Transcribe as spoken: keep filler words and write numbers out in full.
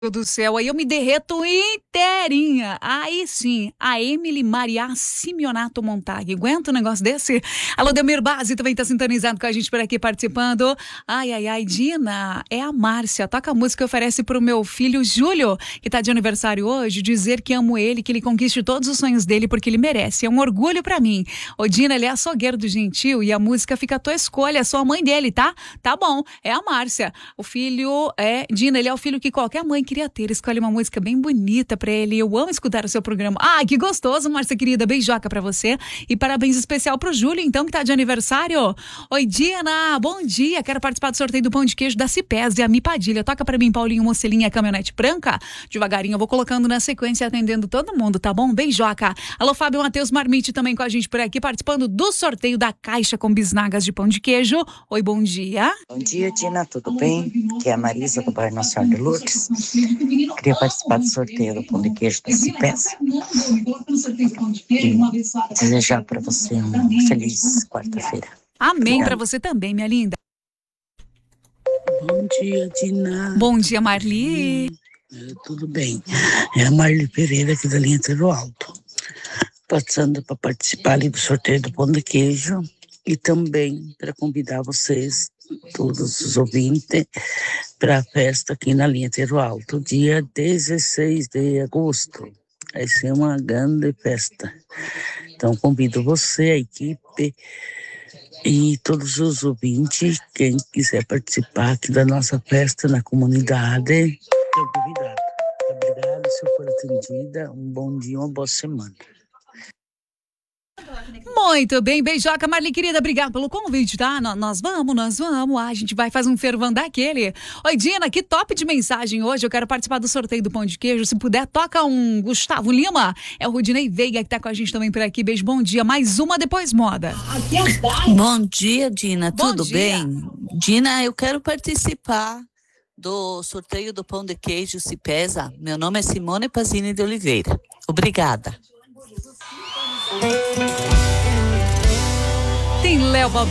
do céu, aí eu me derreto inteirinha. Aí sim, a Emily Maria Simeonato Montag. Aguenta um negócio desse? Alô, Demir Base também tá sintonizado com a gente por aqui participando. Ai, ai, ai, Dina, é a Márcia. Toca a música que oferece pro meu filho Júlio, que tá de aniversário hoje, dizer que amo ele, que ele conquiste todos os sonhos dele porque ele merece. É um orgulho pra mim. Ô, Dina, ele é açougueiro do Gentil e a música fica a tua escolha, sou a mãe dele, tá? Tá bom, é a Márcia. O filho é, Dina, ele é o filho que qualquer mãe queria ter. Escolhe uma música bem bonita pra ele. Eu amo escutar o seu programa. Ah, que gostoso, Márcia querida. Beijoca pra você. E parabéns especial pro Júlio, então, que tá de aniversário. Oi, Dina. Bom dia. Quero participar do sorteio do pão de queijo da Cipés e a Mi Padilha. Toca pra mim, Paulinho Mocelinha, caminhonete branca. Devagarinho, eu vou colocando na sequência, atendendo todo mundo, tá bom? Beijoca. Alô, Fábio Matheus Marmite também com a gente por aqui, participando do sorteio da caixa com bisnagas de pão de queijo. Oi, bom dia. Bom dia, Dina. Tudo bem? Aqui é a Marisa do bairro Nossa Senhora de Lourdes. Queria participar do sorteio do pão de queijo da Cipés e desejar para você uma feliz quarta-feira. Amém para você também, minha linda. Bom dia, Dina. Bom dia, Marli. É, tudo bem. É a Marli Pereira aqui da linha Cerro Alto. Passando para participar ali do sorteio do pão de queijo e também para convidar vocês, todos os ouvintes, para a festa aqui na linha Cerro Alto, dia dezesseis de agosto. Vai ser uma grande festa. Então, convido você, a equipe e todos os ouvintes, quem quiser participar aqui da nossa festa na comunidade, é convidado. Obrigado, se eu for atendida. Um bom dia, uma boa semana. Muito bem, beijoca, Marli querida, obrigado pelo convite, tá? Nós, nós vamos, nós vamos, ah, a gente vai fazer um fervão daquele. Oi, Dina, que top de mensagem hoje, eu quero participar do sorteio do pão de queijo, se puder, toca um Gustavo Lima, é o Rudinei Veiga que tá com a gente também por aqui, beijo, bom dia, mais uma depois moda. Bom dia, Dina, Bom tudo dia. bem? Dina, eu quero participar do sorteio do pão de queijo Cipesa. Meu nome é Simone Pazini de Oliveira. Obrigada. Tem Léo